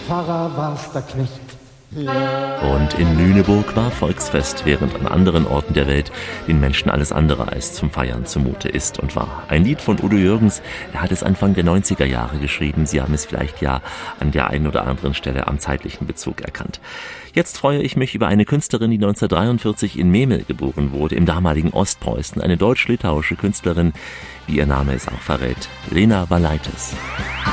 Pfarrer war's der Knecht. Und in Lüneburg war Volksfest, während an anderen Orten der Welt den Menschen alles andere als zum Feiern zumute ist und war. Ein Lied von Udo Jürgens, er hat es Anfang der 90er Jahre geschrieben. Sie haben es vielleicht ja an der einen oder anderen Stelle am zeitlichen Bezug erkannt. Jetzt freue ich mich über eine Künstlerin, die 1943 in Memel geboren wurde, im damaligen Ostpreußen. Eine deutsch-litauische Künstlerin, wie ihr Name es auch verrät, Lena Valaitis.